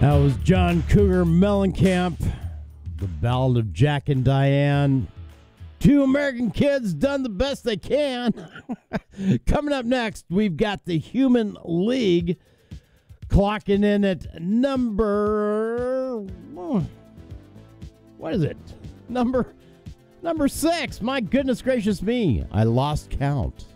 That was John Cougar Mellencamp, the Ballad of Jack and Diane. Two American kids done the best they can. Coming up next, we've got the Human League clocking in at number... What is it? Number 6. My goodness gracious me. I lost count.